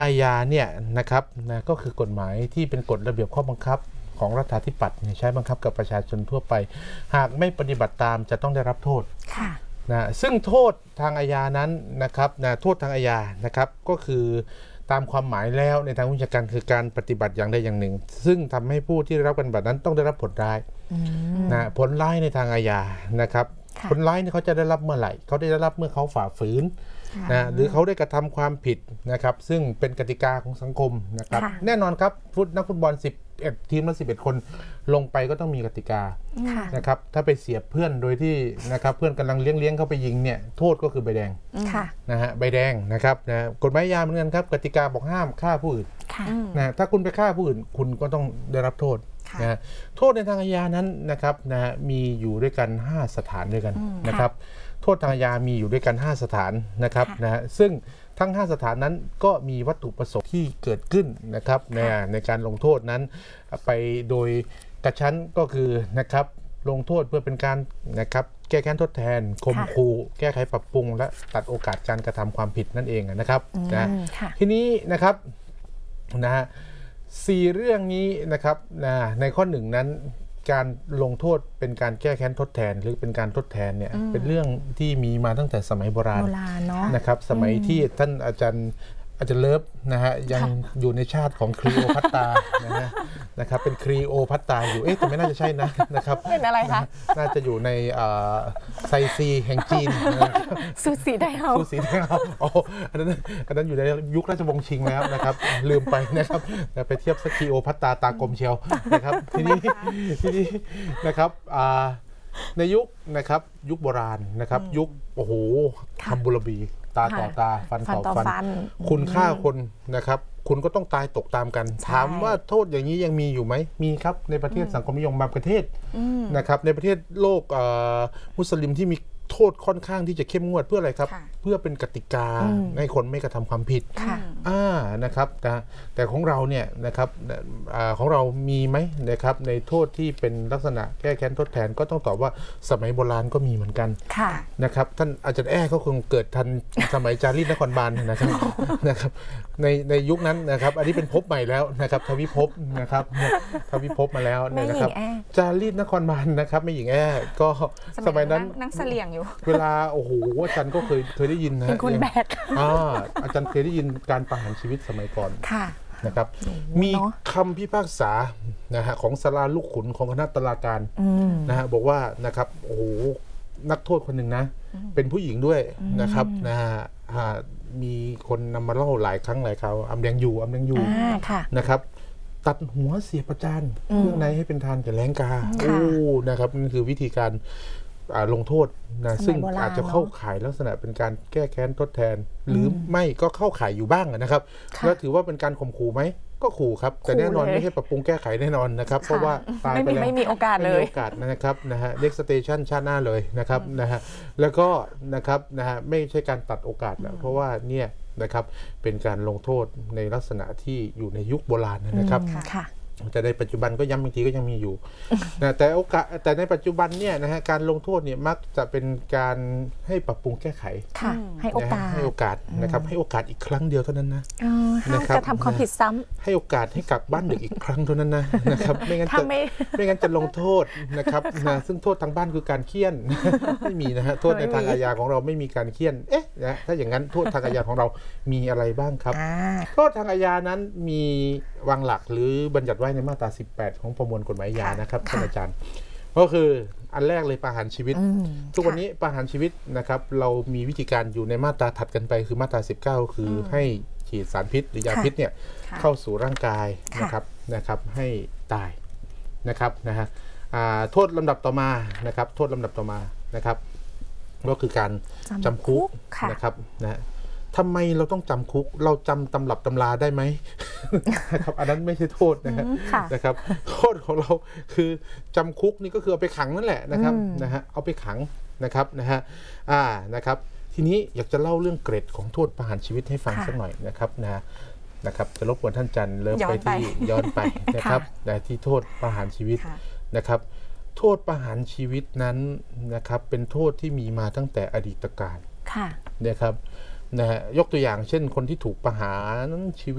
อาญาเนี่ยนะครับนะก็คือกฎหมายที่เป็นกฎระเบียบข้อบังคับของรัฐาธิปัตย์ใช้บังคับกับประชาชนทั่วไปหากไม่ปฏิบัติตามจะต้องได้รับโทษนะซึ่งโทษทางอาญานั้นนะครับนะโทษทางอาญานะครับก็คือตามความหมายแล้วในทางวิชาการคือการปฏิบัติอย่างใดอย่างหนึ่งซึ่งทำให้ผู้ที่ได้รับการปฏิบัตินั้นต้องได้รับผลร้ายนะผลร้ายในทางอาญานะครับผลร้ายนี่เขาจะได้รับเมื่อไหร่เขาได้รับเมื่อเขาฝ่าฝืนนะหรือเขาได้กระทำความผิดนะครับซึ่งเป็นกติกาของสังคมนะครับแน่นอนครับนักฟุตบอล11ทีมละ11คนลงไปก็ต้องมีกติกานะครับถ้าไปเสียบเพื่อนโดยที่นะครับเพื่อนกำลังเลี้ยงเข้าไปยิงเนี่ยโทษก็คือใบแดงนะฮะใบแดงนะครับนะกฎหมายอาญาเหมือนกันครับกติกาบอกห้ามฆ่าผู้อื่นนะถ้าคุณไปฆ่าผู้อื่นคุณก็ต้องได้รับโทษนะโทษในทางอาญานั้นนะครับนะมีอยู่ด้วยกัน5สถานด้วยกันนะครับโทษทางอาญามีอยู่ด้วยกัน5สถานนะครับนะซึ่งทั้ง5สถานนั้นก็มีวัตถุประสงค์ที่เกิดขึ้นนะครับในการลงโทษนั้นไปโดยกระชั้นก็คือนะครับลงโทษเพื่อเป็นการนะครับแก้แค้นทดแทนข่มขู่แก้ไขปรับปรุงและตัดโอกาสการกระทำความผิดนั่นเองนะครับนะทีนี้นะครับนะ4เรื่องนี้นะครับในข้อ1นั้นการลงโทษเป็นการแก้แค้นทดแทนหรือเป็นการทดแทนเนี่ยเป็นเรื่องที่มีมาตั้งแต่สมัยโบราณนะครับสมัยที่ท่านอาจารย์เลิฟนะฮะยังอยู่ในชาติของคลีโอพัตตรานะครับเป็นคลีโอพัตตราอยู่แต่ไม่น่าจะใช่นะครับเป็นอะไรคะน่าจะอยู่ในไซซีแห่งจีนสูสีไดเฮาอันนั้นอยู่ในยุคราชวงศ์ชิงแล้วนะครับลืมไปนะครับไปเทียบสักคลีโอพัตตราตากลมเชียวนะครับทีนี้นะครับในยุคนะครับยุคโบราณนะครับยุคโอ้โหฮัมบูรบีตาต่อตาฟันต่อฟันคุณฆ่าคนนะครับคุณก็ต้องตายตกตามกันถามว่าโทษอย่างนี้ยังมีอยู่ไหมมีครับในประเทศสังคมนิยมบางประเทศนะครับในประเทศโลกมุสลิมที่มีโทษค่อนข้างที่จะเข้มงวดเพื่ออะไรครับเพื่อเป็นกติกาให้คนไม่กระทำความผิดนะครับแต่ของเราเนี่ยนะครับของเรามีไหมนะครับในโทษที่เป็นลักษณะแก้แค้นทดแทนก็ต้องตอบว่าสมัยโบราณก็มีเหมือนกันนะครับท่านอาจารย์เขาคงเกิดทันสมัยจารีตนครบาลนะครับในยุคนั้นนะครับอันนี้เป็นภพใหม่แล้วนะครับทวิภพนะครับทวิภพมาแล้วนะครับจารีตนครบาลนะครับไม่หญิงก็สมัยนั้นนั่งเสลี่ยงอยู่เวลาโอ้โหอาจารย์ก็เคยได้ยินนะเป็นคนแบกอาจารย์เคยได้ยินการประหารชีวิตสมัยก่อนนะครับมีคำพิพากษานะฮะของศาลาลูกขุนของคณะตุลาการนะฮะบอกว่านะครับโอ้โหนักโทษคนหนึ่งนะเป็นผู้หญิงด้วยนะครับนะฮะมีคนนำมาเล่าหลายครั้งหลายคราวอำแดงอยู่นะครับตัดหัวเสียประจานเครื่องในให้เป็นทานแก่แรงกานะครับนั่นคือวิธีการลงโทษนะซึ่งอาจจะเข้าข่ายลักษณะเป็นการแก้แค้นทดแทนหรือไม่ก็เข้าข่ายอยู่บ้างนะครับแล้วถือว่าเป็นการข่มขู่ไหมก็ขู่ครับแต่แน่นอนไม่ใช่ปรับปรุงแก้ไขแน่นอนนะครับเพราะว่าตายไปแล้วไม่มีโอกาสเลยนะครับเด็กสเตชันชาติหน้าเลยนะครับแล้วก็นะครับไม่ใช่การตัดโอกาสแล้วเพราะว่าเนี่ยนะครับเป็นการลงโทษในลักษณะที่อยู่ในยุคโบราณนะครับแต่ในปัจจุบันก็ย้ำบางทีก็ยังมีอยู่นะแต่ในปัจจุบันเนี่ยนะฮะการลงโทษเนี่ยมักจะเป็นการให้ปรับปรุงแก้ไขให้โอกาสนะครับให้โอกาสอีกครั้งเดียวเท่านั้นนะครับจะทำความผิดซ้ำให้โอกาสให้กลับบ้านดึกอีกครั้งเท่านั้นนะครับไม่งั้นจะลงโทษนะครับซึ่งโทษทางบ้านคือการเฆี่ยนไม่มีนะฮะโทษในทางอาญาของเราไม่มีการเฆี่ยนนะถ้าอย่างนั้นโทษทางอาญาของเรามีอะไรบ้างครับโทษทางอาญานั้นมีวางหลักหรือบัญญัติไว้ในมาตรา18ของประมวลกฎหมายอาญานะครับท่านอาจารย์ก็คืออันแรกเลยประหารชีวิตทุกวันนี้ประหารชีวิตนะครับเรามีวิธีการอยู่ในมาตราถัดกันไปคือมาตรา19คือให้ฉีดสารพิษหรือยาพิษเนี่ยเข้าสู่ร่างกายนะครับให้ตายนะครับโทษลำดับต่อมานะครับโทษลำดับต่อมานะครับก็คือการจำคุกนะครับทำไมเราต้องจำคุกเราจำตำรับตำราได้ไหมนะครับอันนั้นไม่ใช่โทษนะครับโทษของเราคือจำคุกนี่ก็คือเอาไปขังนั่นแหละนะครับเอาไปขังนะครับทีนี้อยากจะเล่าเรื่องเกรดของโทษประหารชีวิตให้ฟังสักหน่อยนะครับจะรบกวนท่านจันเริ่มไปที่ย้อนไปนะครับที่โทษประหารชีวิตนะครับโทษประหารชีวิตนั้นนะครับเป็นโทษที่มีมาตั้งแต่อดีตกาลนะครับยกตัวอย่างเช่นคนที่ถูกประหารชีวิต